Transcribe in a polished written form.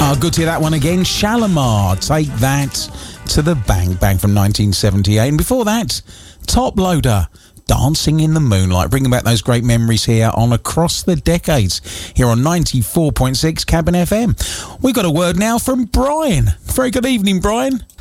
Good to hear that one again. Shalimar, Take That to the Bank, bang from 1978. And before that, Top Loader, Dancing in the Moonlight, bringing back those great memories here on Across the Decades, here on 94.6 Cabin FM. We've got a word now from Brian. Very good evening, Brian.